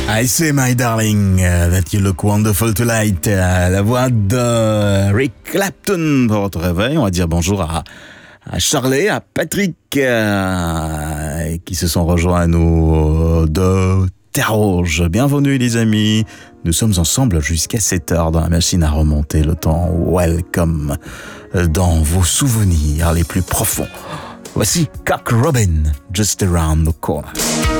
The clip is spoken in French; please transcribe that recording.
I say my darling that you look wonderful tonight. La voix de Rick Clapton pour votre réveil. On va dire bonjour à Charlie, à Patrick qui se sont rejoints à nous de Terre Rouge. Bienvenue les amis. Nous sommes ensemble jusqu'à 7h dans la machine à remonter le temps. Welcome dans vos souvenirs les plus profonds. Voici Cock Robin, Just Around the Corner.